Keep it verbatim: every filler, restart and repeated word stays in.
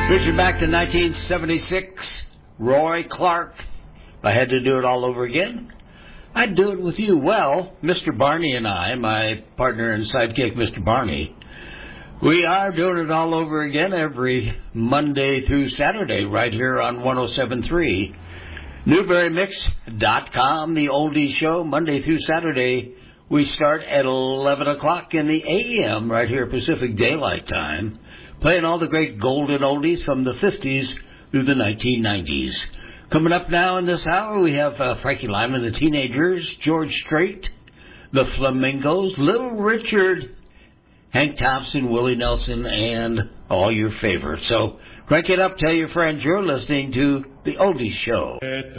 Reaching back to nineteen seventy-six, Roy Clark. If I had to do it all over again, I'd do it with you. Well, Mister Barney and I, my partner and sidekick, Mister Barney, we are doing it all over again every Monday through Saturday right here on one oh seven point three. Newberry Mix dot com, the oldies show, Monday through Saturday. We start at eleven o'clock in the A M right here Pacific Daylight Time, playing all the great golden oldies from the fifties through the nineteen nineties. Coming up now in this hour, we have uh, Frankie Lyman, the Teenagers, George Strait, the Flamingos, Little Richard, Hank Thompson, Willie Nelson, and all your favorites. So crank it up, tell your friends you're listening to the Oldies Show.